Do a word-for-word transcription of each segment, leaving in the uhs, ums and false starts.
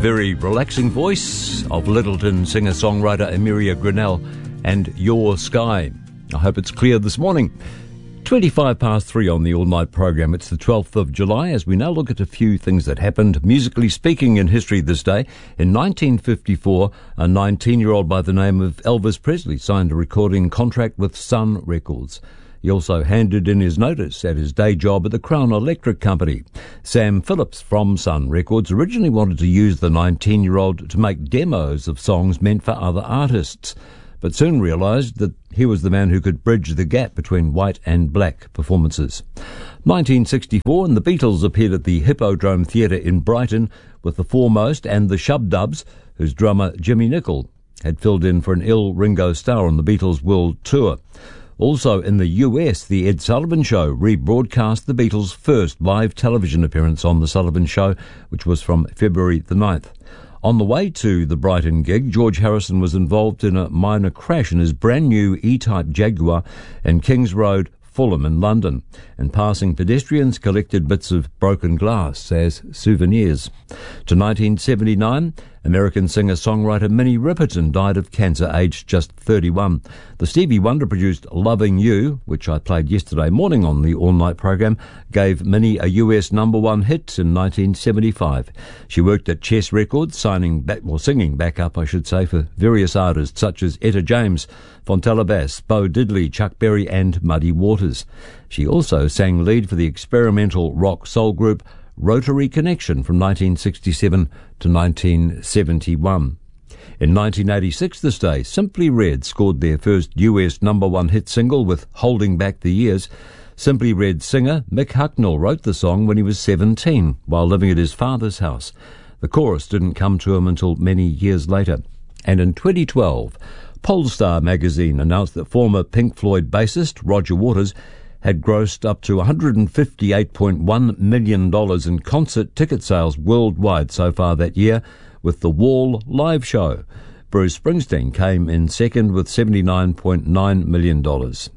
very relaxing voice of Littleton singer-songwriter Emiria Grinnell and Your Sky. I hope it's clear this morning. twenty-five past three on the all-night program. It's the twelfth of July as we now look at a few things that happened, musically speaking, in history this day. In nineteen fifty-four, a nineteen-year-old by the name of Elvis Presley signed a recording contract with Sun Records. He also handed in his notice at his day job at the Crown Electric Company. Sam Phillips from Sun Records originally wanted to use the nineteen-year-old to make demos of songs meant for other artists, but soon realised that he was the man who could bridge the gap between white and black performances. nineteen sixty-four, and the Beatles appeared at the Hippodrome Theatre in Brighton with the Foremost and the Shub-Dubs, whose drummer Jimmy Nicol had filled in for an ill Ringo Starr on the Beatles' world tour. Also in the U S, the Ed Sullivan Show rebroadcast the Beatles' first live television appearance on The Sullivan Show, which was from February the ninth. On the way to the Brighton gig, George Harrison was involved in a minor crash in his brand new E-Type Jaguar in Kings Road, Fulham in London, and passing pedestrians collected bits of broken glass as souvenirs. To nineteen seventy-nine, American singer-songwriter Minnie Riperton died of cancer, aged just thirty-one. The Stevie Wonder-produced Loving You, which I played yesterday morning on the all-night program, gave Minnie a U S number one hit in nineteen seventy-five. She worked at Chess Records, signing back, well, singing back up, I should say, for various artists such as Etta James, Fontella Bass, Bo Diddley, Chuck Berry and Muddy Waters. She also sang lead for the experimental rock soul group Rotary Connection from nineteen sixty-seven to nineteen seventy-one. In nineteen eighty-six this day, Simply Red scored their first U S number one hit single with Holding Back the Years. Simply Red singer Mick Hucknall wrote the song when he was seventeen while living at his father's house. The chorus didn't come to him until many years later. And in twenty twelve, Polestar magazine announced that former Pink Floyd bassist Roger Waters had grossed up to one hundred fifty-eight point one million dollars in concert ticket sales worldwide so far that year with the Wall live show. Bruce Springsteen came in second with seventy-nine point nine million dollars.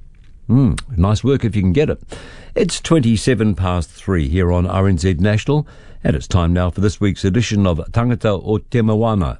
Mm, nice work if you can get it. It's twenty-seven past three here on R N Z National, and it's time now for this week's edition of Tangata o Te Moana.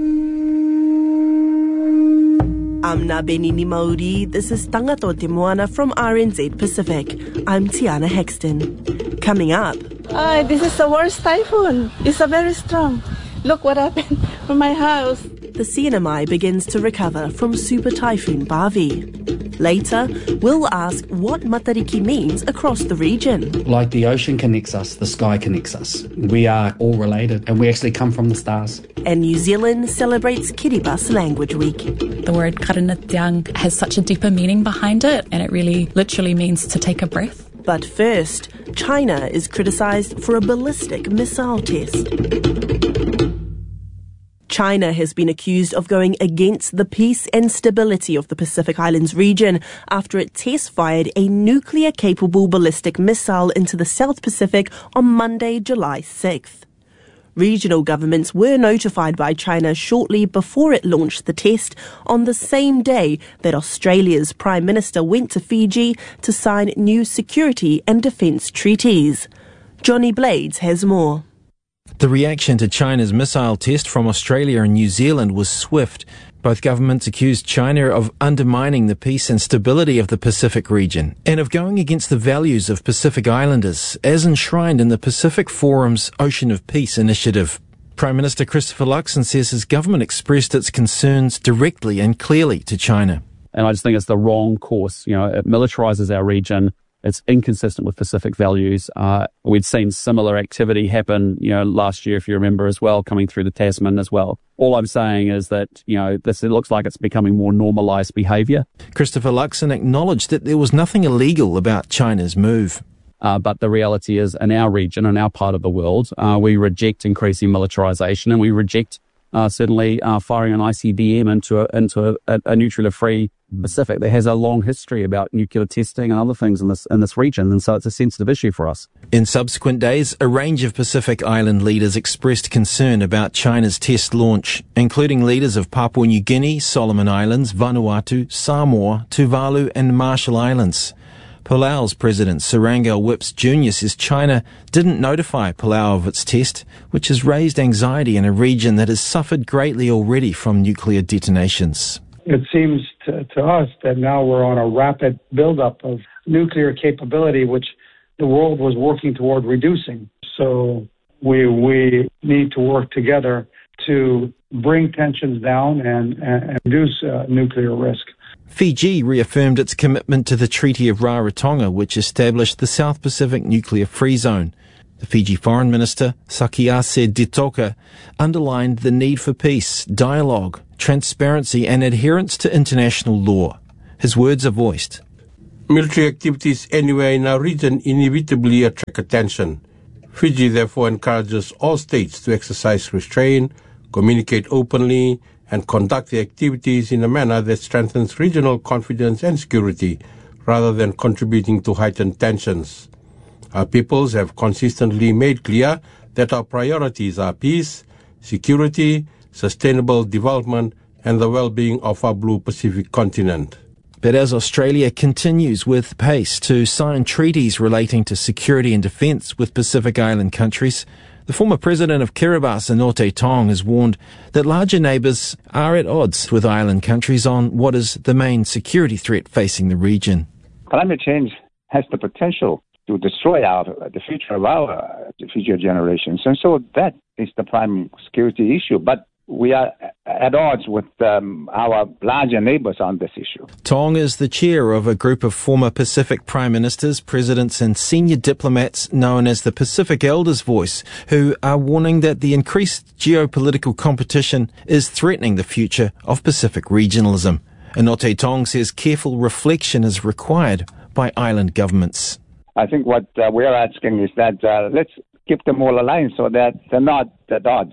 I'm Ngā Benini Māori. This is Tangata o Te Moana from R N Z Pacific. I'm Tiana Hexton. Coming up... Uh, this is the worst typhoon. It's a very strong. Look what happened to my house. The C N M I begins to recover from Super Typhoon Bavi. Later, we'll ask what Matariki means across the region. Like the ocean connects us, the sky connects us. We are all related, and we actually come from the stars. And New Zealand celebrates Kiribati Language Week. The word karanatiang has such a deeper meaning behind it, and it really literally means to take a breath. But first, China is criticised for a ballistic missile test. China has been accused of going against the peace and stability of the Pacific Islands region after it test-fired a nuclear-capable ballistic missile into the South Pacific on Monday, July sixth. Regional governments were notified by China shortly before it launched the test on the same day that Australia's Prime Minister went to Fiji to sign new security and defence treaties. Johnny Blades has more. The reaction to China's missile test from Australia and New Zealand was swift. Both governments accused China of undermining the peace and stability of the Pacific region and of going against the values of Pacific Islanders, as enshrined in the Pacific Forum's Ocean of Peace initiative. Prime Minister Christopher Luxon says his government expressed its concerns directly and clearly to China. And I just think it's the wrong course. You know, it militarizes our region. It's inconsistent with Pacific values. Uh, we'd seen similar activity happen, you know, last year, if you remember as well, coming through the Tasman as well. All I'm saying is that, you know, this it looks like it's becoming more normalized behavior. Christopher Luxon acknowledged that there was nothing illegal about China's move. Uh, but the reality is, in our region, in our part of the world, uh, we reject increasing militarization, and we reject uh, certainly uh, firing an I C B M into a, into a, a nuclear-free Pacific that has a long history about nuclear testing and other things in this in this region, and so it's a sensitive issue for us. In subsequent days, a range of Pacific Island leaders expressed concern about China's test launch, including leaders of Papua New Guinea, Solomon Islands, Vanuatu, Samoa, Tuvalu and Marshall Islands. Palau's President Surangel Whips Junior says China didn't notify Palau of its test, which has raised anxiety in a region that has suffered greatly already from nuclear detonations. It seems to, to us that now we're on a rapid buildup of nuclear capability, which the world was working toward reducing. So we we need to work together to bring tensions down and, and, and reduce uh, nuclear risk. Fiji reaffirmed its commitment to the Treaty of Rarotonga, which established the South Pacific Nuclear Free Zone. The Fiji Foreign Minister, Sakiase Ditoka, underlined the need for peace, dialogue, transparency and adherence to international law. His words are voiced. Military activities anywhere in our region inevitably attract attention. Fiji therefore encourages all states to exercise restraint, communicate openly, and conduct the activities in a manner that strengthens regional confidence and security, rather than contributing to heightened tensions. Our peoples have consistently made clear that our priorities are peace, security, sustainable development, and the well-being of our Blue Pacific continent. But as Australia continues with pace to sign treaties relating to security and defence with Pacific Island countries, the former president of Kiribati, Anote Tong, has warned that larger neighbours are at odds with island countries on what is the main security threat facing the region. Climate change has the potential to destroy our, the future of our uh, future generations. And so that is the prime security issue. But we are at odds with um, our larger neighbours on this issue. Tong is the chair of a group of former Pacific prime ministers, presidents and senior diplomats known as the Pacific Elders' Voice, who are warning that the increased geopolitical competition is threatening the future of Pacific regionalism. Anote Tong says careful reflection is required by island governments. I think what uh, we are asking is that uh, let's keep them all aligned so that they're not at odds.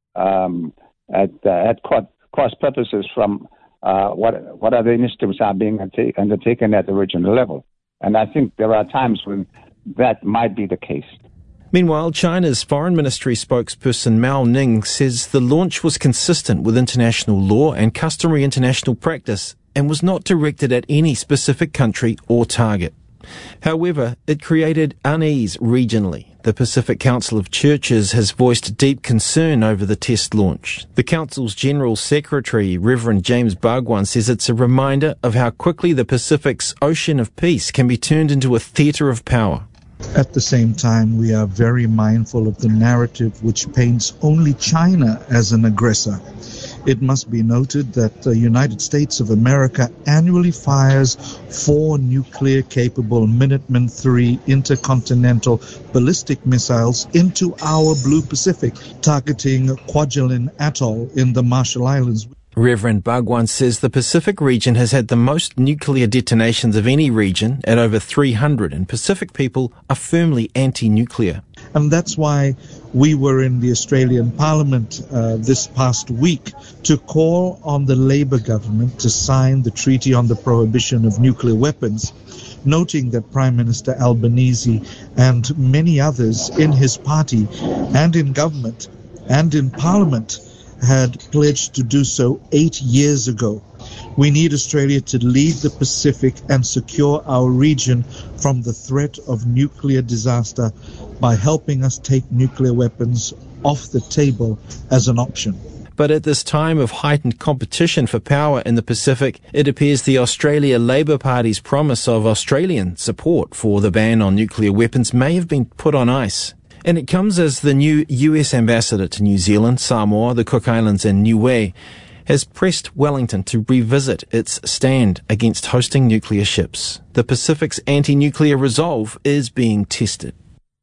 Um, at uh, at cross purposes from uh, what what other initiatives are being undertaken at the regional level. And I think there are times when that might be the case. Meanwhile, China's Foreign Ministry spokesperson Mao Ning says the launch was consistent with international law and customary international practice and was not directed at any specific country or target. However, it created unease regionally. The Pacific Council of Churches has voiced deep concern over the test launch. The Council's General Secretary, Reverend James Bhagwan, says it's a reminder of how quickly the Pacific's ocean of peace can be turned into a theatre of power. At the same time, we are very mindful of the narrative which paints only China as an aggressor. It must be noted that the United States of America annually fires four nuclear-capable Minuteman three intercontinental ballistic missiles into our Blue Pacific, targeting Kwajalein Atoll in the Marshall Islands. Reverend Bhagwan says the Pacific region has had the most nuclear detonations of any region at over three hundred, and Pacific people are firmly anti-nuclear. And that's why we were in the Australian Parliament uh, this past week to call on the Labor government to sign the Treaty on the Prohibition of Nuclear Weapons, noting that Prime Minister Albanese and many others in his party and in government and in Parliament had pledged to do so eight years ago. We need Australia to lead the Pacific and secure our region from the threat of nuclear disaster by helping us take nuclear weapons off the table as an option. But at this time of heightened competition for power in the Pacific, it appears the Australia Labor Party's promise of Australian support for the ban on nuclear weapons may have been put on ice. And it comes as the new U S ambassador to New Zealand, Samoa, the Cook Islands and Niue has pressed Wellington to revisit its stand against hosting nuclear ships. The Pacific's anti-nuclear resolve is being tested.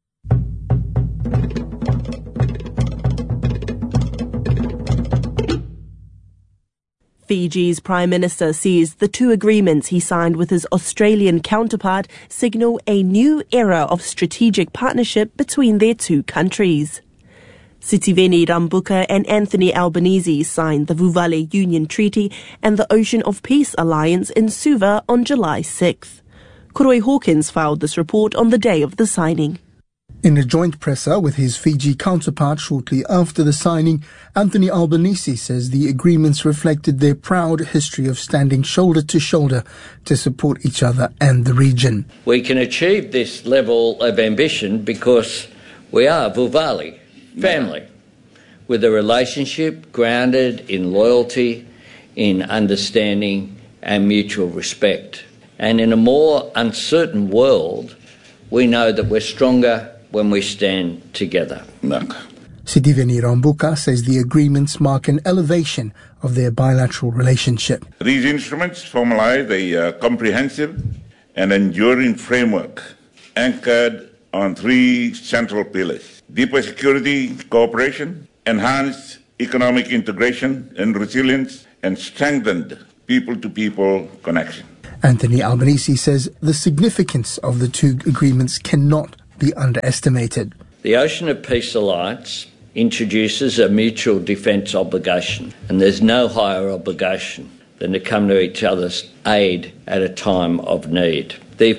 Fiji's Prime Minister says the two agreements he signed with his Australian counterpart signal a new era of strategic partnership between their two countries. Sitiveni Rabuka and Anthony Albanese signed the Vuvale Union Treaty and the Ocean of Peace Alliance in Suva on July sixth. Koroi Hawkins filed this report on the day of the signing. In a joint presser with his Fiji counterpart shortly after the signing, Anthony Albanese says the agreements reflected their proud history of standing shoulder to shoulder to support each other and the region. We can achieve this level of ambition because we are Vuvali, family, with a relationship grounded in loyalty, in understanding and mutual respect. And in a more uncertain world, we know that we're stronger when we stand together. Sitiveni Rambuka says the agreements mark an elevation of their bilateral relationship. These instruments formalize a uh, comprehensive and enduring framework anchored on three central pillars: deeper security cooperation, enhanced economic integration and resilience, and strengthened people-to-people connection. Anthony Albanese says the significance of the two agreements cannot be underestimated. The Ocean of Peace Alliance introduces a mutual defence obligation, and there's no higher obligation than to come to each other's aid at a time of need. The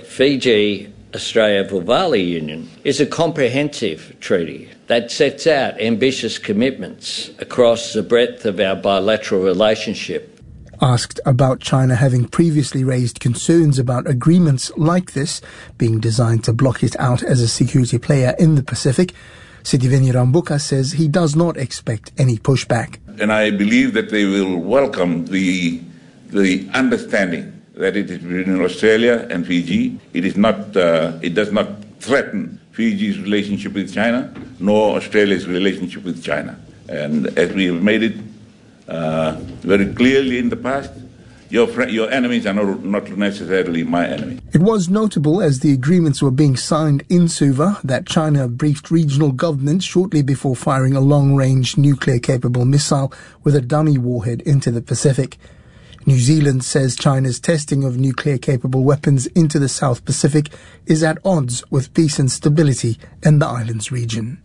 Fiji-Australia-Vuvali Union is a comprehensive treaty that sets out ambitious commitments across the breadth of our bilateral relationship. Asked about China having previously raised concerns about agreements like this being designed to block it out as a security player in the Pacific, Sitiveni Rambuka says he does not expect any pushback. And I believe that they will welcome the, the understanding that it is between Australia and Fiji. It is not, uh, it does not threaten Fiji's relationship with China, nor Australia's relationship with China. And as we have made it Uh, very clearly in the past, your fr- your enemies are not, not necessarily my enemy. It was notable as the agreements were being signed in Suva that China briefed regional governments shortly before firing a long-range nuclear-capable missile with a dummy warhead into the Pacific. New Zealand says China's testing of nuclear-capable weapons into the South Pacific is at odds with peace and stability in the island's region.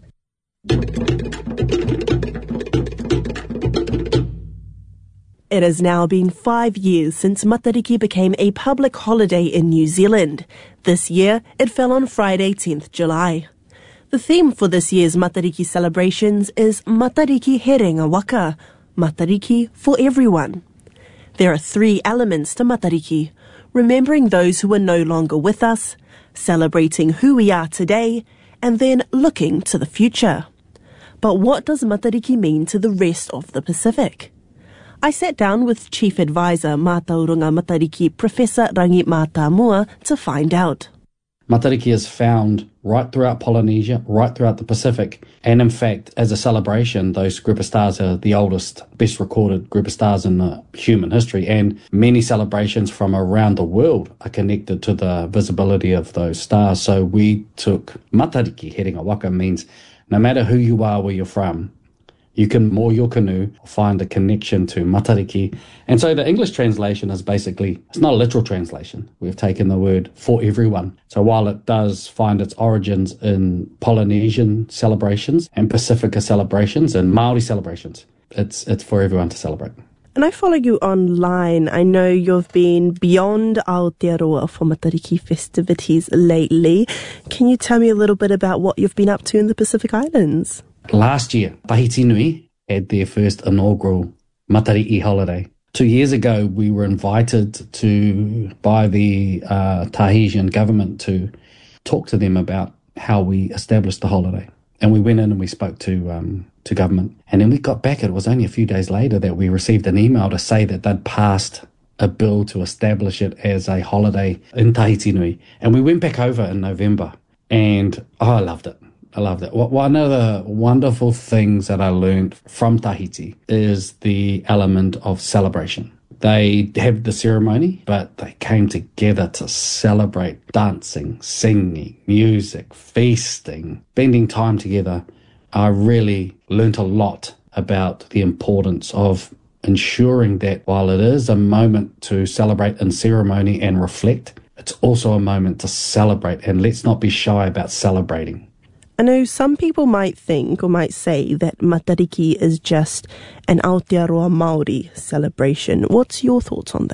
It has now been five years since Matariki became a public holiday in New Zealand. This year, it fell on Friday, tenth of July. The theme for this year's Matariki celebrations is Matariki Herenga Waka, Matariki for everyone. There are three elements to Matariki: remembering those who are no longer with us, celebrating who we are today, and then looking to the future. But what does Matariki mean to the rest of the Pacific? I sat down with Chief Advisor Mātaurunga Matariki, Professor Rangi Mātamua, to find out. Matariki is found right throughout Polynesia, right throughout the Pacific, and in fact, as a celebration, those group of stars are the oldest, best recorded group of stars in the human history, and many celebrations from around the world are connected to the visibility of those stars. So we took Matariki Herenga Waka, means no matter who you are, where you're from, you can moor your canoe, find a connection to Matariki. And so the English translation is basically, it's not a literal translation. We've taken the word for everyone. So while it does find its origins in Polynesian celebrations and Pacifica celebrations and Māori celebrations, it's it's for everyone to celebrate. And I follow you online. I know you've been beyond Aotearoa for Matariki festivities lately. Can you tell me a little bit about what you've been up to in the Pacific Islands? Last year, Tahiti Nui had their first inaugural Matariki holiday. Two years ago, we were invited to by the uh, Tahitian government to talk to them about how we established the holiday. And we went in and we spoke to um, to government. And then we got back, it was only a few days later that we received an email to say that they'd passed a bill to establish it as a holiday in Tahiti Nui. And we went back over in November and oh, I loved it. I loved it. One of the wonderful things that I learned from Tahiti is the element of celebration. They have the ceremony, but they came together to celebrate dancing, singing, music, feasting, spending time together. I really learnt a lot about the importance of ensuring that while it is a moment to celebrate in ceremony and reflect, it's also a moment to celebrate, and let's not be shy about celebrating. I know some people might think or might say that Matariki is just an Aotearoa Māori celebration. What's your thoughts on that?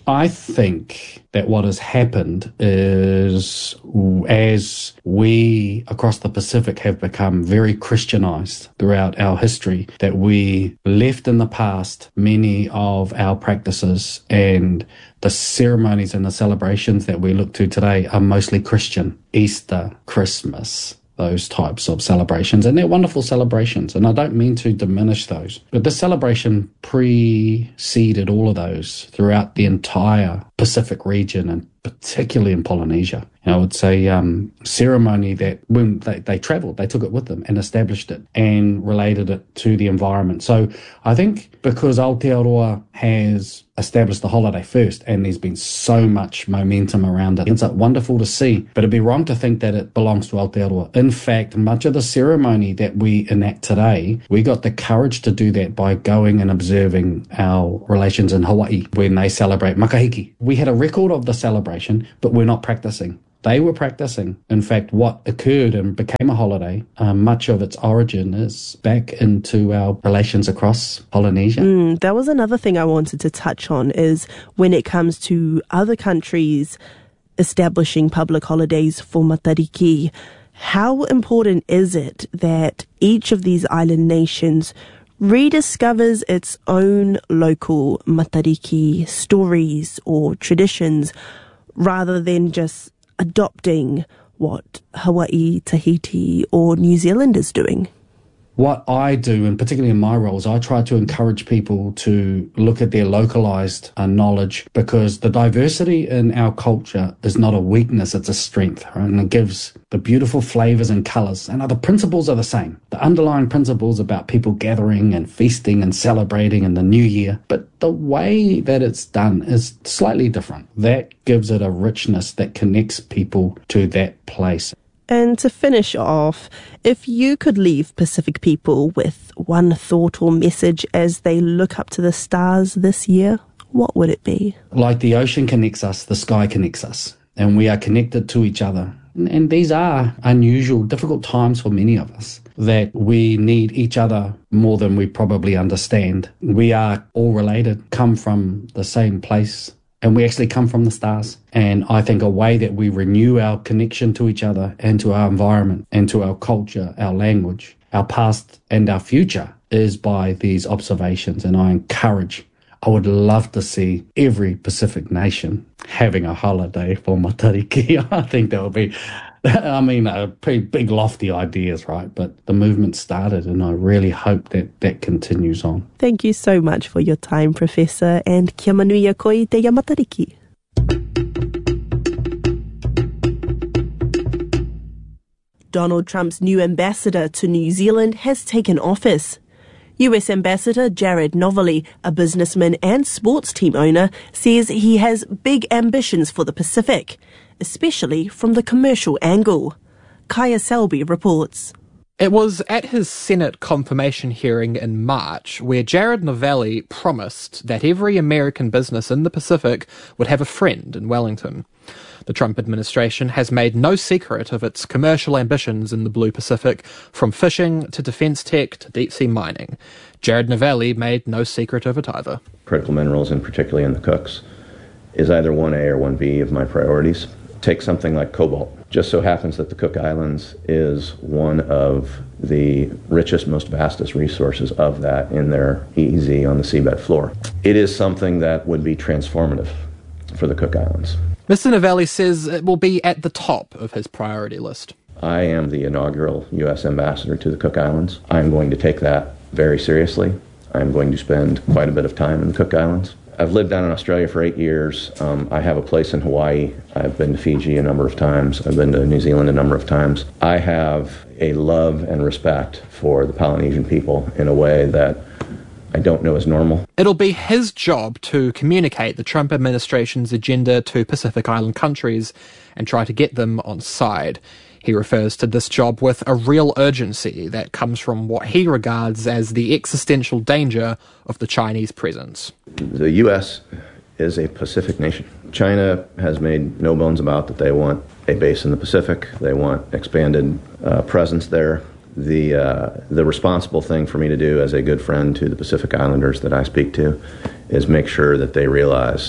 I think that what has happened is as we across the Pacific have become very Christianized throughout our history, that we left in the past many of our practices, and the ceremonies and the celebrations that we look to today are mostly Christian. Easter, Christmas, those types of celebrations, and they're wonderful celebrations, and I don't mean to diminish those, but this celebration preceded all of those throughout the entire Pacific region, and particularly in Polynesia. And I would say um, ceremony that when they, they travelled, they took it with them and established it and related it to the environment. So I think because Aotearoa has established the holiday first, and there's been so much momentum around it, it's wonderful to see, but it'd be wrong to think that it belongs to Aotearoa. In fact, much of the ceremony that we enact today, we got the courage to do that by going and observing our relations in Hawaii when they celebrate Makahiki. We had a record of the celebration, but we're not practicing. They were practicing. In fact, what occurred and became a holiday, uh, much of its origin is back into our relations across Polynesia. Mm, that was another thing I wanted to touch on, is when it comes to other countries establishing public holidays for Matariki, how important is it that each of these island nations rediscovers its own local Matariki stories or traditions, rather than just adopting what Hawaii, Tahiti or New Zealand is doing? What I do, and particularly in my roles, I try to encourage people to look at their localized uh, knowledge, because the diversity in our culture is not a weakness, it's a strength, right? And it gives the beautiful flavors and colors. And the principles are the same. The underlying principles about people gathering and feasting and celebrating in the new year, but the way that it's done is slightly different. That gives it a richness that connects people to that place. And to finish off, if you could leave Pacific people with one thought or message as they look up to the stars this year, what would it be? Like the ocean connects us, the sky connects us, and we are connected to each other. And these are unusual, difficult times for many of us, that we need each other more than we probably understand. We are all related, come from the same place, and we actually come from the stars. And I think a way that we renew our connection to each other and to our environment and to our culture, our language, our past and our future is by these observations. And I encourage, I would love to see every Pacific nation having a holiday for Matariki. I think that would be, I mean, uh, pretty big lofty ideas, right? But the movement started, and I really hope that that continues on. Thank you so much for your time, Professor, and kia manuia koi te ia Matariki. Donald Trump's new ambassador to New Zealand has taken office. U S Ambassador Jared Novaly, a businessman and sports team owner, says he has big ambitions for the Pacific, especially from the commercial angle. Kaya Selby reports. It was at his Senate confirmation hearing in March where Jared Novaly promised that every American business in the Pacific would have a friend in Wellington. The Trump administration has made no secret of its commercial ambitions in the Blue Pacific, from fishing to defence tech to deep-sea mining. Jared Novaly made no secret of it either. Critical minerals, and particularly in the Cooks, is either one A or one B of my priorities. Take something like cobalt. Just so happens that the Cook Islands is one of the richest, most vastest resources of that in their E E Z on the seabed floor. It is something that would be transformative for the Cook Islands. Mister Novaly says it will be at the top of his priority list. I am the inaugural U S ambassador to the Cook Islands. I am going to take that very seriously. I am going to spend quite a bit of time in the Cook Islands. I've lived down in Australia for eight years. Um, I have a place in Hawaii. I've been to Fiji a number of times. I've been to New Zealand a number of times. I have a love and respect for the Polynesian people in a way that I don't know is normal. It'll be his job to communicate the Trump administration's agenda to Pacific Island countries and try to get them on side. He refers to this job with a real urgency that comes from what he regards as the existential danger of the Chinese presence. The U S is a Pacific nation. China has made no bones about that they want a base in the Pacific. They want expanded uh, presence there. The uh, the responsible thing for me to do as a good friend to the Pacific Islanders that I speak to is make sure that they realize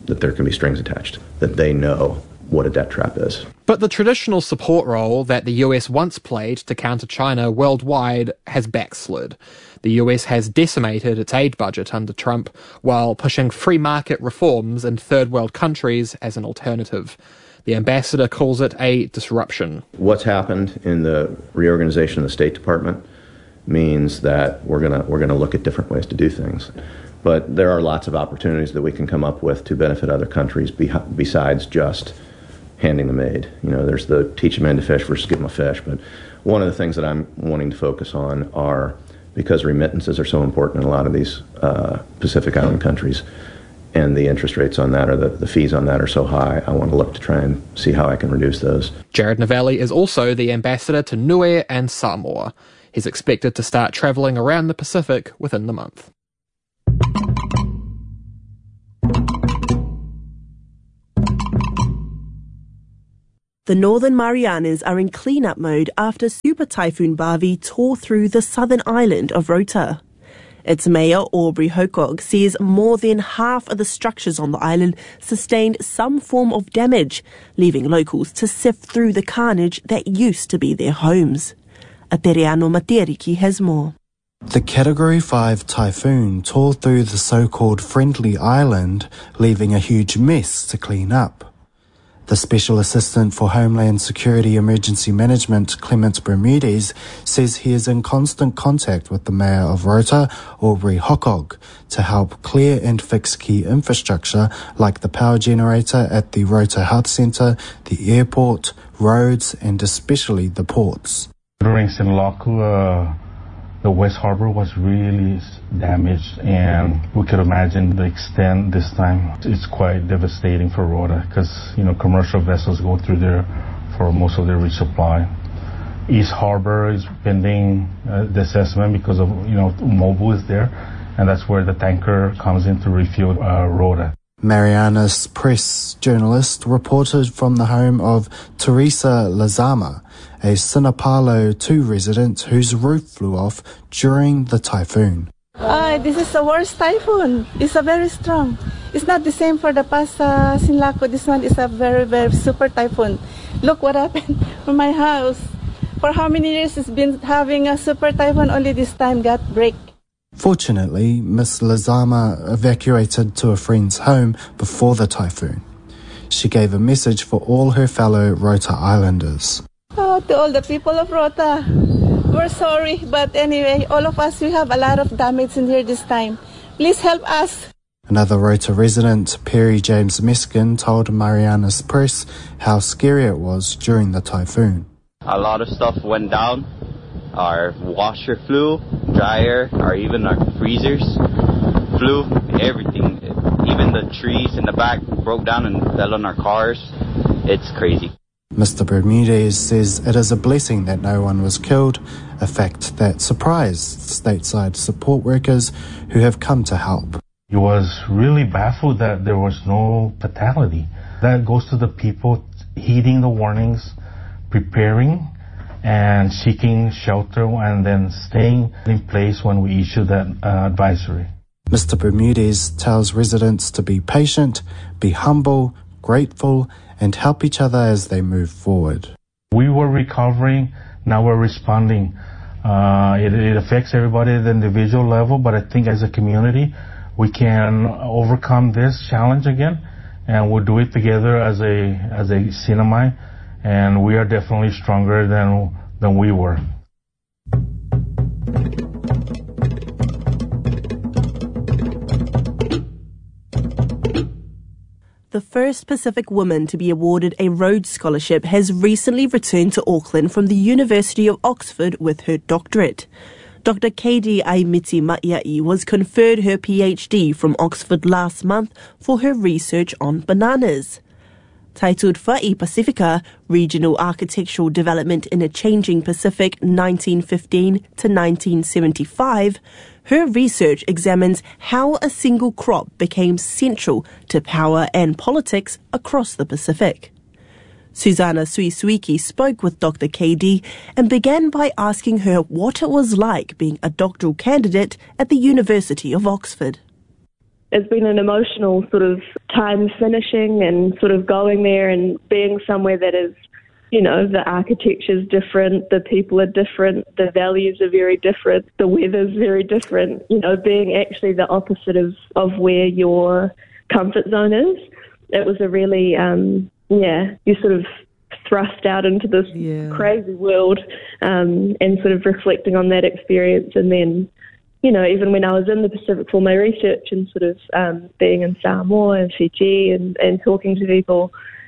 that there can be strings attached, that they know what a debt trap is. But the traditional support role that the U S once played to counter China worldwide has backslid. The U S has decimated its aid budget under Trump while pushing free market reforms in third world countries as an alternative. The ambassador calls it a disruption. What's happened in the reorganization of the State Department means that we're gonna we're gonna look at different ways to do things. But there are lots of opportunities that we can come up with to benefit other countries be- besides just handing them aid. You know, there's the teach a man to fish versus give him a fish. But one of the things that I'm wanting to focus on are, because remittances are so important in a lot of these uh, Pacific Island countries, and the interest rates on that or the, the fees on that are so high, I want to look to try and see how I can reduce those. Jared Novelli is also the ambassador to Niue and Samoa. He's expected to start travelling around the Pacific within the month. The Northern Marianas are in cleanup mode after Super Typhoon Bavi tore through the southern island of Rota. Its mayor, Aubrey Hokog, says more than half of the structures on the island sustained some form of damage, leaving locals to sift through the carnage that used to be their homes. Ateriano Materiki has more. The Category five typhoon tore through the so-called Friendly Island, leaving a huge mess to clean up. The Special Assistant for Homeland Security Emergency Management, Clement Bermudez, says he is in constant contact with the Mayor of Rota, Aubrey Hokog, to help clear and fix key infrastructure like the power generator at the Rota Health Centre, the airport, roads, and especially the ports. During Sinulaku, uh, the West Harbor was really damaged, and we could imagine the extent this time. It's quite devastating for Rota because, you know, commercial vessels go through there for most of their resupply. East Harbor is pending uh, the assessment because of, you know, Mobu is there, and that's where the tanker comes in to refuel uh, Rota. Marianas Press journalist reported from the home of Teresa Lazama, a Sinapalo two resident whose roof flew off during the typhoon. Uh, this is the worst typhoon. It's a very strong. It's not the same for the past uh, Sinlaco. This one is a very, very super typhoon. Look what happened to my house. For how many years it's been having a super typhoon, only this time got break. Fortunately, Miss Lazama evacuated to a friend's home before the typhoon. She gave a message for all her fellow Rota Islanders. Oh, to all the people of Rota, we're sorry, but anyway, all of us, we have a lot of damage in here this time. Please help us. Another Rota resident, Perry James Meskin, told Marianas Press how scary it was during the typhoon. A lot of stuff went down. Our washer flew, dryer, or even our freezers flew, everything. Even the trees in the back broke down and fell on our cars. It's crazy. Mister Bermudez says it is a blessing that no one was killed, a fact that surprised stateside support workers who have come to help. He was really baffled that there was no fatality. That goes to the people heeding the warnings, preparing, and seeking shelter, and then staying in place when we issue that uh, advisory. Mister Bermudez tells residents to be patient, be humble, grateful, and help each other as they move forward. We were recovering, now we're responding. Uh, it, it affects everybody at the individual level, but I think as a community, we can overcome this challenge again, and we'll do it together as a as a Sinamai. And we are definitely stronger than than we were. The first Pacific woman to be awarded a Rhodes Scholarship has recently returned to Auckland from the University of Oxford with her doctorate. Doctor Katie Aimiti Maiai was conferred her PhD from Oxford last month for her research on bananas. Titled Fa'i Pacifica, Regional Architectural Development in a Changing Pacific nineteen fifteen to nineteen seventy-five, her research examines how a single crop became central to power and politics across the Pacific. Susanna Suisuiki spoke with Doctor K D and began by asking her what it was like being a doctoral candidate at the University of Oxford. it's been an emotional sort of time finishing and sort of going there and being somewhere that is, you know, the architecture's different, the people are different, the values are very different, the weather's very different, you know, being actually the opposite of, of where your comfort zone is. It was a really, um, yeah, you sort of thrust out into this yeah. crazy world um, and sort of reflecting on that experience. And then, you know, even when I was in the Pacific for my research and sort of um, being in Samoa and Fiji and, and talking to people,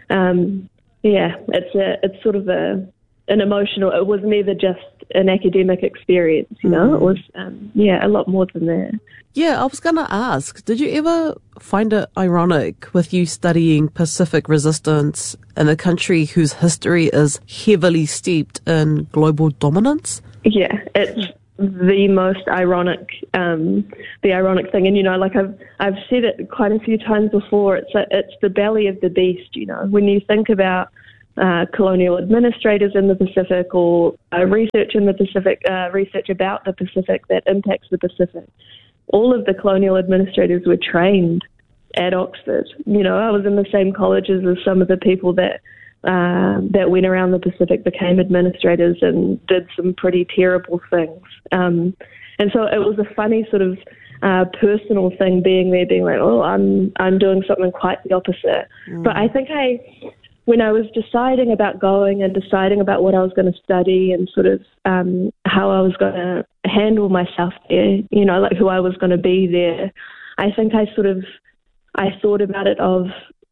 um, yeah, it's a, it's sort of a, an emotional, it was never just an academic experience, you know, mm. it was, um, yeah, a lot more than that. Yeah, I was going to ask, did you ever find it ironic with you studying Pacific resistance in a country whose history is heavily steeped in global dominance? Yeah, it's the most ironic, um, the ironic thing. And, you know, like I've, I've said it quite a few times before, it's a, it's the belly of the beast, you know, when you think about uh, colonial administrators in the Pacific or uh, research in the Pacific, uh, research about the Pacific that impacts the Pacific. All of the colonial administrators were trained at Oxford. You know, I was in the same colleges as some of the people that uh, that went around the Pacific, became administrators and did some pretty terrible things. Um, and so it was a funny sort of uh, personal thing being there, being like, oh, I'm I'm doing something quite the opposite. Mm. But I think I, when I was deciding about going and deciding about what I was going to study and sort of um, how I was going to handle myself there, you know, like who I was going to be there, I think I sort of, I thought about it of,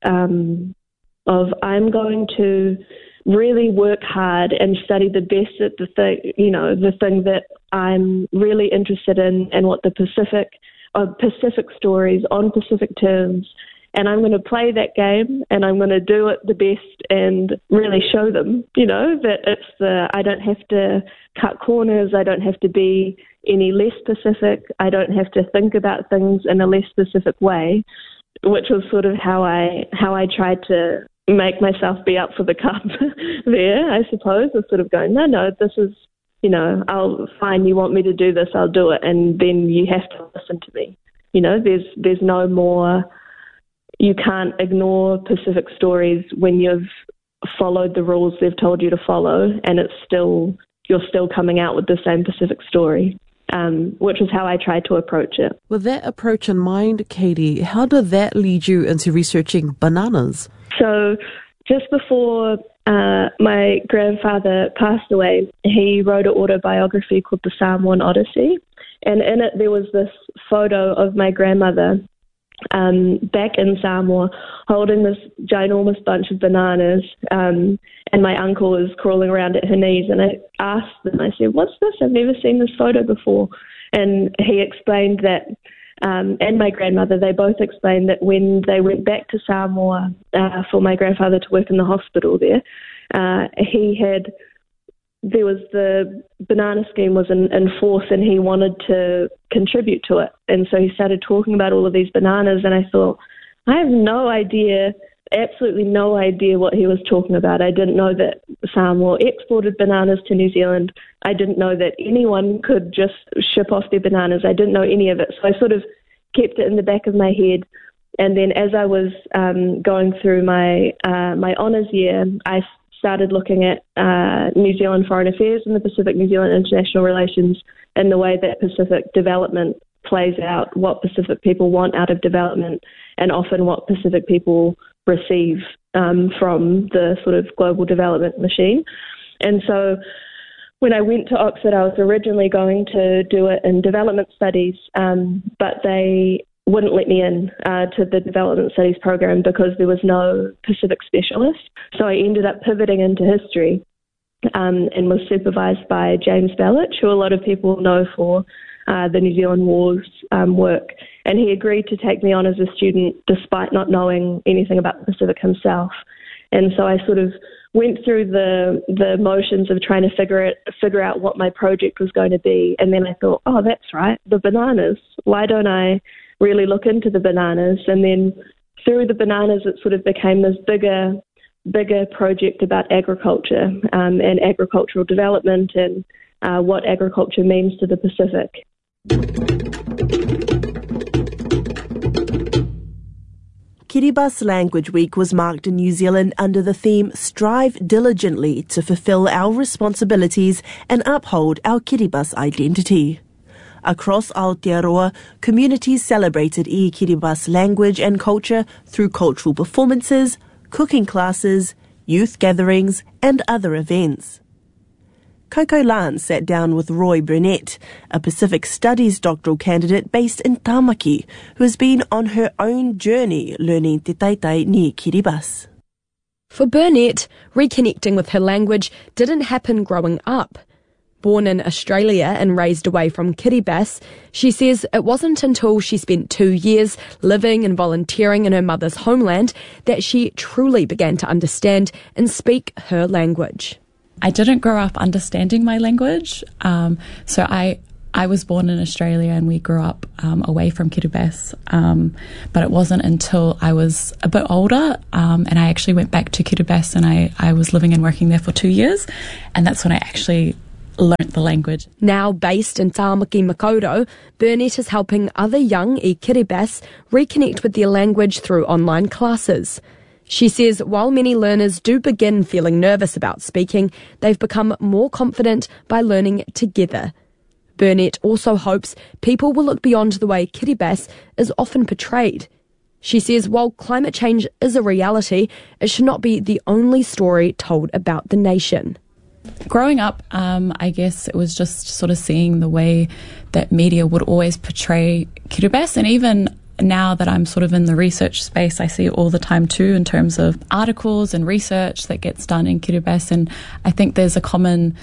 um, of I'm going to really work hard and study the best at the thing, you know, the thing that I'm really interested in and what the Pacific, uh, Pacific stories on Pacific terms. And I'm going to play that game and I'm going to do it the best and really show them, you know, that it's the, I don't have to cut corners. I don't have to be any less Pacific. I don't have to think about things in a less specific way, which was sort of how I, how I tried to make myself be up for the cup there, I suppose, was sort of going, no, no, this is, you know, I'll fine. You want me to do this, I'll do it. And then you have to listen to me. You know, there's, there's no more, you can't ignore Pacific stories when you've followed the rules they've told you to follow, and it's still you're still coming out with the same Pacific story, um, which is how I tried to approach it. With that approach in mind, Katie, how did that lead you into researching bananas? So just before uh, my grandfather passed away, he wrote an autobiography called The Samoan Odyssey, and in it there was this photo of my grandmother Um, back in Samoa, holding this ginormous bunch of bananas, um, and my uncle was crawling around at her knees, and I asked them, I said, what's this? I've never seen this photo before. And he explained that, um, and my grandmother, they both explained that when they went back to Samoa uh, for my grandfather to work in the hospital there, uh, he had there was the banana scheme was in, in force and he wanted to contribute to it. And so he started talking about all of these bananas, and I thought, I have no idea, absolutely no idea what he was talking about. I didn't know that Samoa exported bananas to New Zealand. I didn't know that anyone could just ship off their bananas. I didn't know any of it. So I sort of kept it in the back of my head. And then as I was um, going through my uh, my honours year, I started looking at uh, New Zealand foreign affairs and the Pacific New Zealand international relations and the way that Pacific development plays out, what Pacific people want out of development, and often what Pacific people receive um, from the sort of global development machine. And so when I went to Oxford, I was originally going to do it in development studies, um, but they wouldn't let me in uh, to the development studies program because there was no Pacific specialist. So I ended up pivoting into history um, and was supervised by James Belich, who a lot of people know for uh, the New Zealand Wars um, work. And he agreed to take me on as a student despite not knowing anything about the Pacific himself. And so I sort of went through the the motions of trying to figure it figure out what my project was going to be. And then I thought, oh, that's right, the bananas. Why don't I really look into the bananas? And then through the bananas, it sort of became this bigger, bigger project about agriculture um, and agricultural development and uh, what agriculture means to the Pacific. Kiribati Language Week was marked in New Zealand under the theme Strive Diligently to Fulfill Our Responsibilities and Uphold Our Kiribati Identity. Across Aotearoa, communities celebrated i Kiribati language and culture through cultural performances, cooking classes, youth gatherings and other events. Coco Lan sat down with Roy Burnett, a Pacific Studies doctoral candidate based in Tamaki, who has been on her own journey learning Te Taitai ni Kiribati. For Burnett, reconnecting with her language didn't happen growing up. Born in Australia and raised away from Kiribati, she says it wasn't until she spent two years living and volunteering in her mother's homeland that she truly began to understand and speak her language. I didn't grow up understanding my language, um, so I I was born in Australia and we grew up um, away from Kiribati, um, but it wasn't until I was a bit older um, and I actually went back to Kiribati and I, I was living and working there for two years, and that's when I actually learnt the language. Now based in Tāmaki Makaurau, Burnett is helping other young i Kiribati reconnect with their language through online classes. She says while many learners do begin feeling nervous about speaking, they've become more confident by learning together. Burnett also hopes people will look beyond the way Kiribati is often portrayed. She says while climate change is a reality, it should not be the only story told about the nation. Growing up, um, I guess it was just sort of seeing the way that media would always portray Kiribati, and even now that I'm sort of in the research space, I see it all the time too in terms of articles and research that gets done in Kiribati, and I think there's a common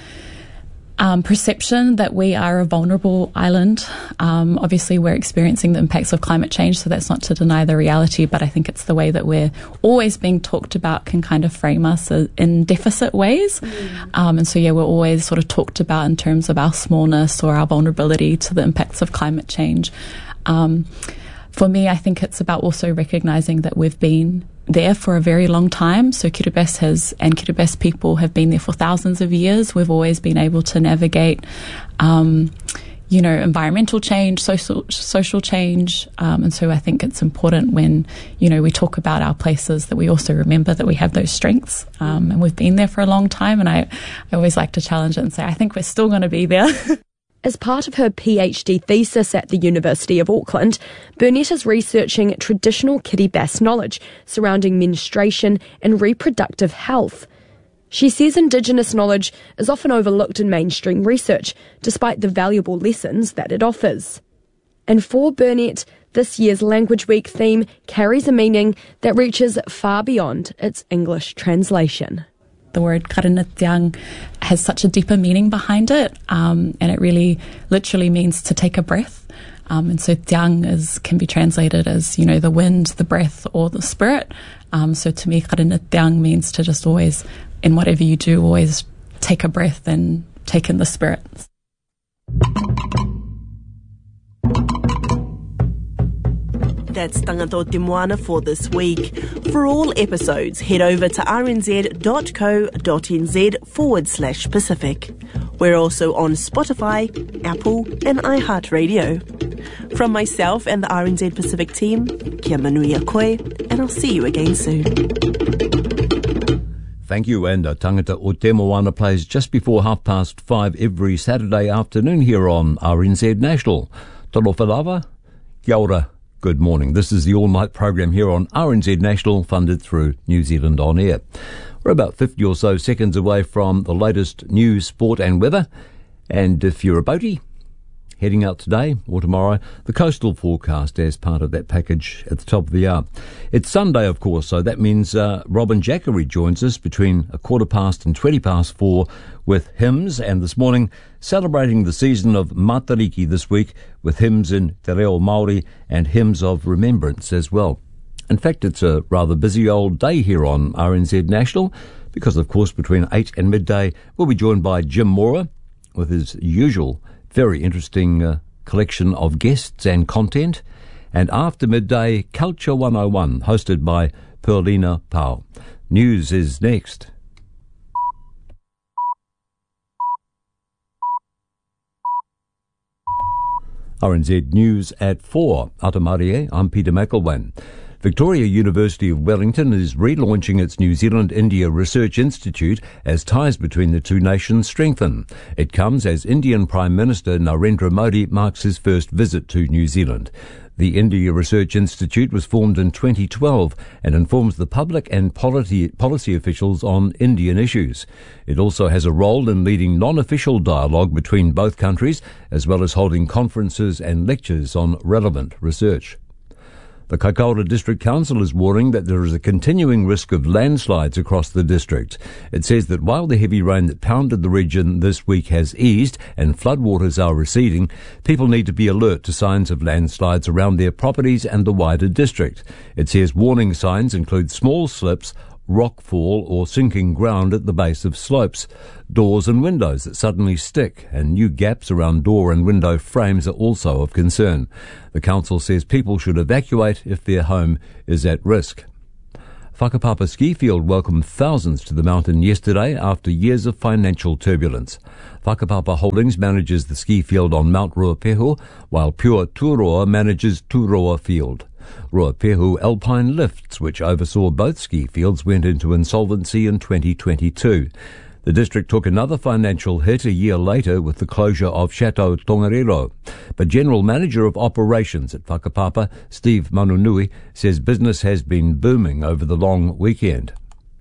um, perception that we are a vulnerable island. Um, obviously, we're experiencing the impacts of climate change, so that's not to deny the reality, but I think it's the way that we're always being talked about can kind of frame us in deficit ways. Mm. Um, and so, yeah, we're always sort of talked about in terms of our smallness or our vulnerability to the impacts of climate change. Um, For me, I think it's about also recognising that we've been there for a very long time. So Kiribati has, and Kiribati people have been there for thousands of years. We've always been able to navigate, um, you know, environmental change, social social change. Um, and so I think it's important when, you know, we talk about our places that we also remember that we have those strengths. Um, and we've been there for a long time. And I, I always like to challenge it and say, I think we're still going to be there. As part of her PhD thesis at the University of Auckland, Burnett is researching traditional Kiribati knowledge surrounding menstruation and reproductive health. She says Indigenous knowledge is often overlooked in mainstream research, despite the valuable lessons that it offers. And for Burnett, this year's Language Week theme carries a meaning that reaches far beyond its English translation. The word karanatiang has such a deeper meaning behind it, um, and it really literally means to take a breath. Um, and so tiang is, can be translated as, you know, the wind, the breath, or the spirit. Um, so to me, karanatiang means to just always, in whatever you do, always take a breath and take in the spirit. That's Tangata o Te Moana for this week. For all episodes, head over to rnz.co.nz forward slash Pacific. We're also on Spotify, Apple and iHeartRadio. From myself and the R N Z Pacific team, kia manuia koe, and I'll see you again soon. Thank you, and uh, Tangata o Te Moana plays just before half past five every Saturday afternoon here on R N Z National. Tolo whalawa, kia ora. Good morning. This is the all-night program here on R N Z National, funded through New Zealand On Air. We're about fifty or so seconds away from the latest news, sport and weather. And if you're a boatie, heading out today or tomorrow, the coastal forecast as part of that package at the top of the hour. It's Sunday, of course, so that means uh, Robin Jackery joins us between a quarter past and twenty past four with hymns, and this morning celebrating the season of Matariki this week with hymns in Te Reo Māori and hymns of remembrance as well. In fact, it's a rather busy old day here on R N Z National because, of course, between eight and midday we'll be joined by Jim Mora with his usual very interesting uh, collection of guests and content. And after midday, Culture one oh one, hosted by Perlina Pau. News is next. R N Z News at four. Atamarie, I'm Peter McElwain. Victoria University of Wellington is relaunching its New Zealand-India Research Institute as ties between the two nations strengthen. It comes as Indian Prime Minister Narendra Modi marks his first visit to New Zealand. The India Research Institute was formed in twenty twelve and informs the public and policy, policy officials on Indian issues. It also has a role in leading non-official dialogue between both countries, as well as holding conferences and lectures on relevant research. The Kaikoura District Council is warning that there is a continuing risk of landslides across the district. It says that while the heavy rain that pounded the region this week has eased and floodwaters are receding, people need to be alert to signs of landslides around their properties and the wider district. It says warning signs include small slips, rockfall or sinking ground at the base of slopes, doors and windows that suddenly stick, and new gaps around door and window frames are also of concern. The council says people should evacuate if their home is at risk. Whakapapa Ski Field welcomed thousands to the mountain yesterday after years of financial turbulence. Whakapapa Holdings manages the ski field on Mount Ruapehu, while Pure Turoa manages Turoa Field. Ruapehu Alpine Lifts, which oversaw both ski fields, went into insolvency in twenty twenty-two. The district took another financial hit a year later with the closure of Chateau Tongariro. But General Manager of Operations at Whakapapa, Steve Manunui, says business has been booming over the long weekend.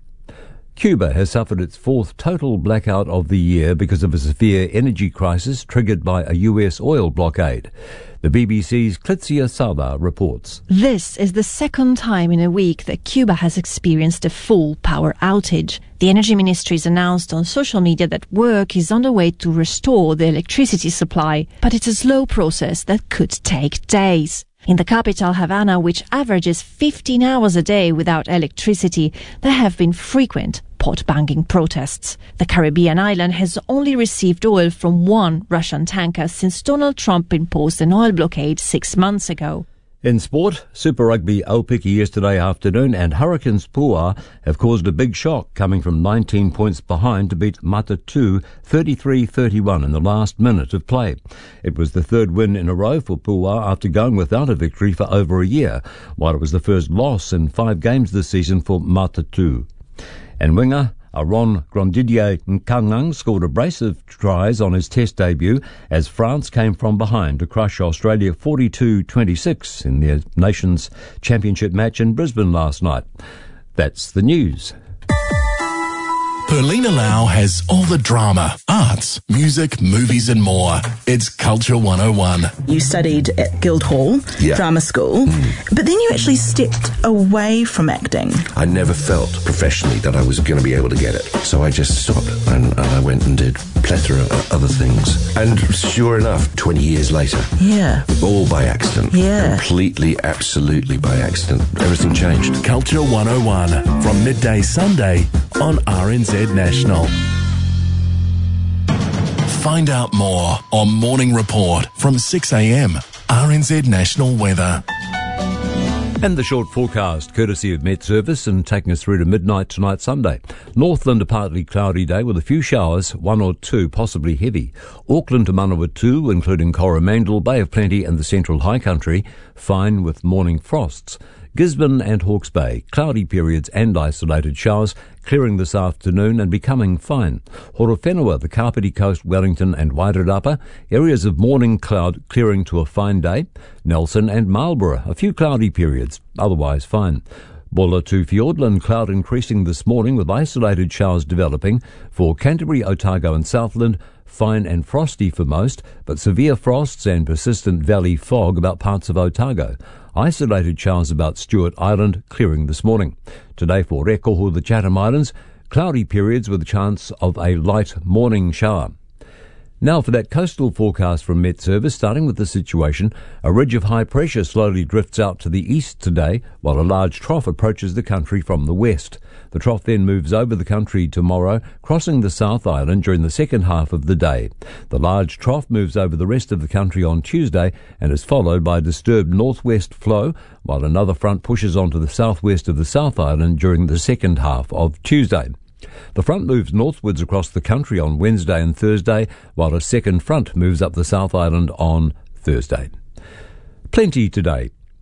Cuba has suffered its fourth total blackout of the year because of a severe energy crisis triggered by a U S oil blockade. The B B C's Clitzia Sava reports. This is the second time in a week that Cuba has experienced a full power outage. The Energy Ministry has announced on social media that work is underway to restore the electricity supply, but it's a slow process that could take days. In the capital, Havana, which averages fifteen hours a day without electricity, there have been frequent pot-banging protests. The Caribbean island has only received oil from one Russian tanker since Donald Trump imposed an oil blockade six months ago. In sport, Super Rugby Aupiki yesterday afternoon and Hurricanes Puā have caused a big shock, coming from nineteen points behind to beat Matatu thirty-three thirty-one in the last minute of play. It was the third win in a row for Puā after going without a victory for over a year, while it was the first loss in five games this season for Matatu. And winger Aaron Grandidier Nkangang scored a brace of tries on his Test debut as France came from behind to crush Australia forty-two twenty-six in their Nations Championship match in Brisbane last night. That's the news. Perlina Lau has all the drama, arts, music, movies and more. It's Culture one oh one. You studied at Guildhall Yeah. Drama School, Mm. but then you actually stepped away from acting. I never felt professionally that I was going to be able to get it. So I just stopped and, and I went and did plethora of other things. And sure enough, twenty years later, Yeah. all by accident. Yeah. Completely, absolutely by accident. Everything changed. Culture one oh one from midday Sunday on R N Z National. Find out more on Morning Report from six a.m. R N Z National Weather. And the short forecast, courtesy of Met Service, and taking us through to midnight tonight, Sunday. Northland, a partly cloudy day with a few showers, one or two, possibly heavy. Auckland to Manawatu, including Coromandel, Bay of Plenty and the Central High Country, fine with morning frosts. Gisborne and Hawke's Bay, cloudy periods and isolated showers, clearing this afternoon and becoming fine. Horowhenua, the Kapiti Coast, Wellington and Wairarapa, areas of morning cloud clearing to a fine day. Nelson and Marlborough, a few cloudy periods, otherwise fine. Bulla to Fiordland, cloud increasing this morning with isolated showers developing. For Canterbury, Otago and Southland, fine and frosty for most, but severe frosts and persistent valley fog about parts of Otago. Isolated showers about Stewart Island, clearing this morning. Today for Rekohu, the Chatham Islands, cloudy periods with a chance of a light morning shower. Now for that coastal forecast from Met Service, starting with the situation. A ridge of high pressure slowly drifts out to the east today, while a large trough approaches the country from the west. The trough then moves over the country tomorrow, crossing the South Island during the second half of the day. The large trough moves over the rest of the country on Tuesday and is followed by a disturbed northwest flow, while another front pushes onto the southwest of the South Island during the second half of Tuesday. The front moves northwards across the country on Wednesday and Thursday, while a second front moves up the South Island on Thursday. Plenty today.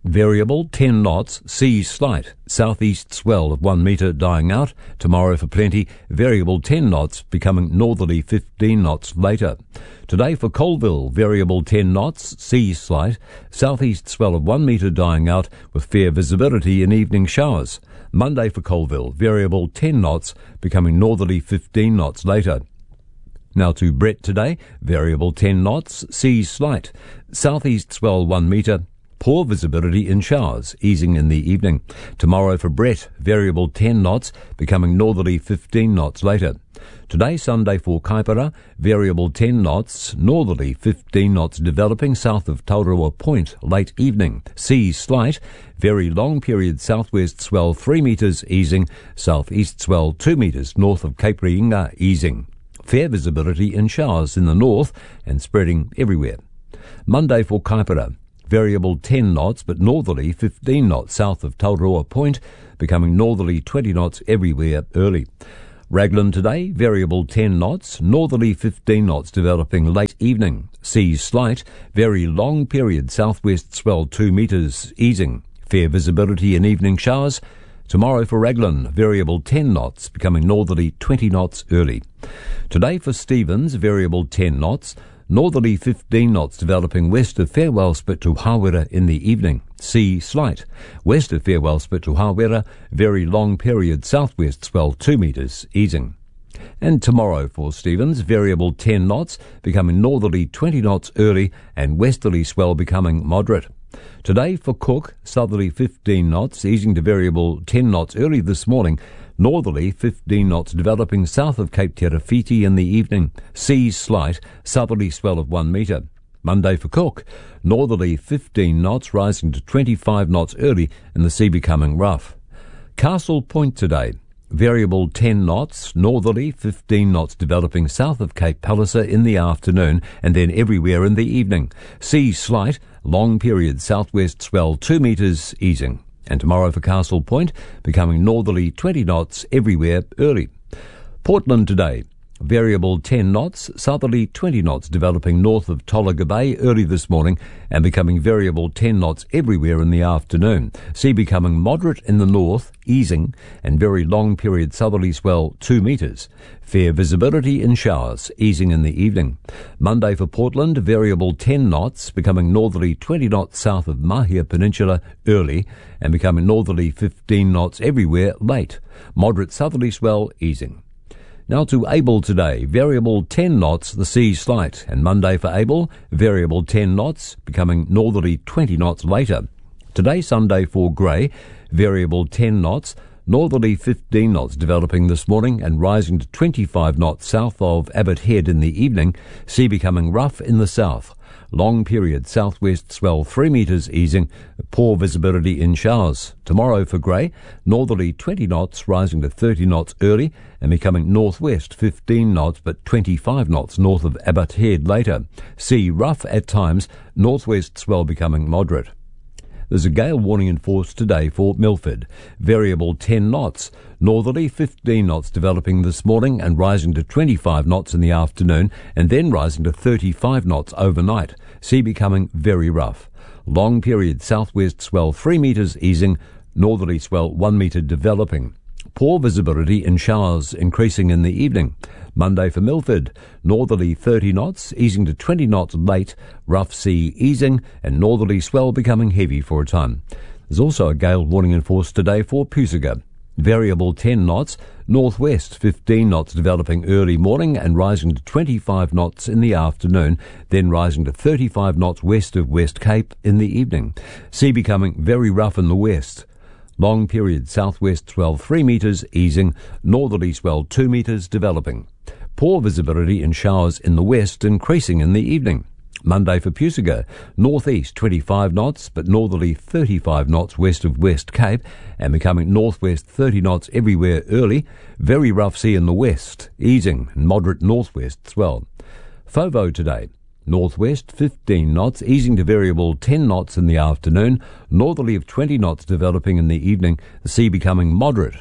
variable ten knots, seas slight, southeast swell of one metre dying out. Tomorrow for Plenty, variable ten knots, becoming northerly fifteen knots later. Today for Colville, variable ten knots, seas slight, southeast swell of one metre dying out with fair visibility in evening showers. Monday for Colville, variable ten knots, becoming northerly fifteen knots later. Now to Brett today, variable ten knots, seas slight, southeast swell one metre, poor visibility in showers, easing in the evening. Tomorrow for Brett, variable ten knots, becoming northerly fifteen knots later. Today, Sunday for Kaipara, variable ten knots, northerly fifteen knots developing south of Taurua Point, late evening. Seas slight, very long period southwest swell three metres easing, southeast swell two metres north of Cape Reinga easing. Fair visibility in showers in the north and spreading everywhere. Monday for Kaipara, variable ten knots but northerly fifteen knots south of Taurua Point, becoming northerly twenty knots everywhere early. Raglan today, variable ten knots, northerly fifteen knots developing late evening. Seas slight, very long period southwest swell two metres easing. Fair visibility in evening showers. Tomorrow for Raglan, variable ten knots, becoming northerly twenty knots early. Today for Stevens, variable ten knots, northerly fifteen knots developing west of Farewell Spit to Hawera in the evening. Sea slight. West of Farewell Spit to Hawera, very long period southwest swell two metres easing. And tomorrow for Stevens, variable ten knots, becoming northerly twenty knots early and westerly swell becoming moderate. Today for Cook, southerly fifteen knots, easing to variable ten knots early this morning. Northerly fifteen knots developing south of Cape Terafiti in the evening. Seas slight, southerly swell of one metre. Monday for Cook, northerly fifteen knots rising to twenty-five knots early and the sea becoming rough. Castle Point today, variable ten knots, northerly fifteen knots developing south of Cape Palliser in the afternoon and then everywhere in the evening. Seas slight, long period southwest swell two metres easing. And tomorrow for Castle Point, becoming northerly twenty knots everywhere early. Portland today, variable ten knots, southerly twenty knots developing north of Tolaga Bay early this morning and becoming variable ten knots everywhere in the afternoon. Sea becoming moderate in the north, easing, and very long period southerly swell two metres. Fair visibility in showers, easing in the evening. Monday for Portland, variable ten knots, becoming northerly twenty knots south of Mahia Peninsula early and becoming northerly fifteen knots everywhere late. Moderate southerly swell easing. Now to Able today, variable ten knots, the sea slight, and Monday for Able, variable ten knots, becoming northerly twenty knots later. Today, Sunday for Grey, variable ten knots, northerly fifteen knots developing this morning and rising to twenty-five knots south of Abbott Head in the evening, sea becoming rough in the south. Long period southwest swell three metres easing, poor visibility in showers. Tomorrow for Grey, northerly twenty knots rising to thirty knots early and becoming northwest fifteen knots but twenty-five knots north of Abbott Head later. Sea rough at times, northwest swell becoming moderate. There's a gale warning in force today for Milford. Variable ten knots. Northerly fifteen knots developing this morning and rising to twenty-five knots in the afternoon and then rising to thirty-five knots overnight. Sea becoming very rough. Long period southwest swell three metres easing, northerly swell one metre developing. Poor visibility in showers increasing in the evening. Monday for Milford, northerly thirty knots, easing to twenty knots late, rough sea easing, and northerly swell becoming heavy for a time. There's also a gale warning in force today for Pusaga. Variable ten knots, northwest fifteen knots developing early morning and rising to twenty-five knots in the afternoon, then rising to thirty-five knots west of West Cape in the evening. Sea becoming very rough in the west. Long period southwest swell three metres easing, northerly swell two metres developing. Poor visibility in showers in the west increasing in the evening. Monday for Pusaga, northeast twenty-five knots but northerly thirty-five knots west of West Cape and becoming northwest thirty knots everywhere early. Very rough sea in the west, easing and moderate northwest swell. Fovo today, northwest fifteen knots, easing to variable ten knots in the afternoon, northerly of twenty knots developing in the evening, the sea becoming moderate.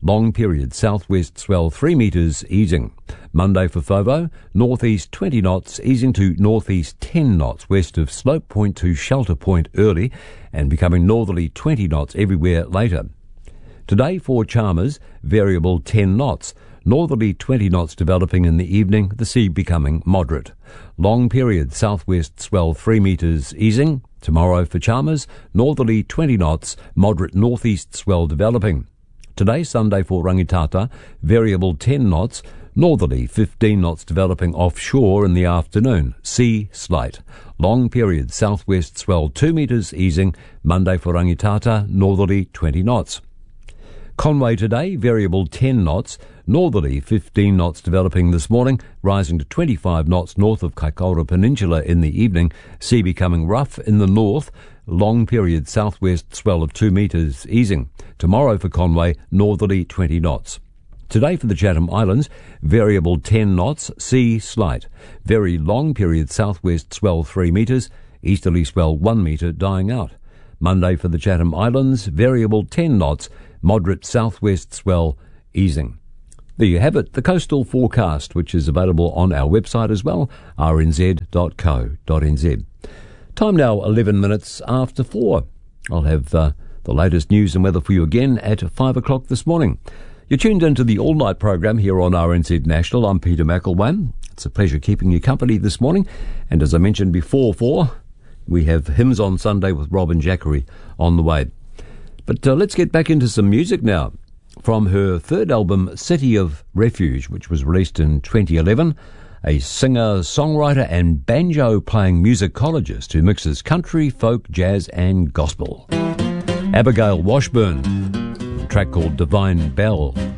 Long period southwest swell three metres, easing. Monday for Fovo, northeast twenty knots, easing to northeast ten knots west of Slope Point to Shelter Point early and becoming northerly twenty knots everywhere later. Today for Chalmers, variable ten knots. Northerly twenty knots developing in the evening, the sea becoming moderate. Long period southwest swell three metres, easing. Tomorrow for Chalmers, northerly twenty knots, moderate northeast swell developing. Today, Sunday for Rangitata, variable ten knots, northerly fifteen knots developing offshore in the afternoon, sea slight. Long period southwest swell two metres, easing. Monday for Rangitata, northerly twenty knots. Conway today, variable ten knots, northerly fifteen knots developing this morning, rising to twenty-five knots north of Kaikoura Peninsula in the evening, sea becoming rough in the north, long period southwest swell of two metres, easing. Tomorrow for Conway, northerly twenty knots. Today for the Chatham Islands, variable ten knots, sea slight. Very long period southwest swell three metres, easterly swell one metre dying out. Monday for the Chatham Islands, variable ten knots, moderate southwest swell easing. There you have it, the coastal forecast, which is available on our website as well, r n z dot co dot n z. Time now eleven minutes after four. I'll have uh, the latest news and weather for you again at five o'clock this morning. You're tuned into the all-night program here on R N Z National. I'm Peter McElwain. It's a pleasure keeping you company this morning. And as I mentioned before, four, we have Hymns on Sunday with Robin Jackery on the way. But uh, let's get back into some music now. From her third album, City of Refuge, which was released in twenty eleven, a singer, songwriter and banjo-playing musicologist who mixes country, folk, jazz and gospel. Abigail Washburn, a track called Divine Bell.